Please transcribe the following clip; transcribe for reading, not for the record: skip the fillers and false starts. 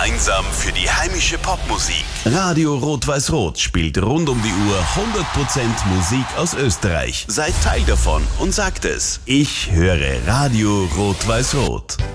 Gemeinsam für die heimische Popmusik. Radio Rot-Weiß-Rot spielt rund um die Uhr 100% Musik aus Österreich. Seid Teil davon und sagt es. Ich höre Radio Rot-Weiß-Rot.